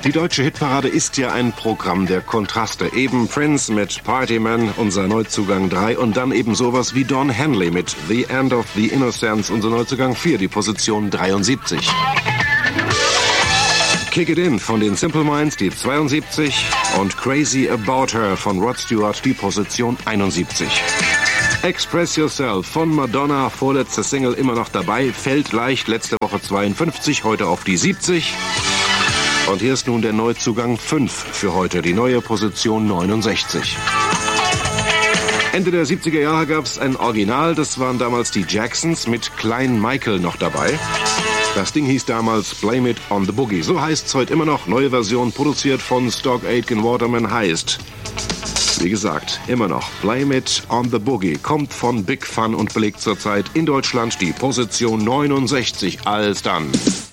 Die deutsche Hitparade ist ja ein Programm der Kontraste. Eben Prince mit Partyman, unser Neuzugang 3, und dann eben sowas wie Don Henley mit The End of the Innocents, unser Neuzugang 4, die Position 73. Kick It In von den Simple Minds, die 72, und Crazy About Her von Rod Stewart, die Position 71. Express Yourself von Madonna, vorletzte Single, immer noch dabei, fällt leicht, letzte Woche 52, heute auf die 70. Und hier ist nun der Neuzugang 5 für heute, die neue Position 69. Ende der 70er Jahre gab es ein Original, das waren damals die Jacksons mit Klein Michael noch dabei. Das Ding hieß damals Blame It on the Boogie. So heißt es heute immer noch, neue Version, produziert von Stock Aitken Waterman, heißt, wie gesagt, immer noch Blame It on the Boogie, kommt von Big Fun und belegt zurzeit in Deutschland die Position 69. Als dann.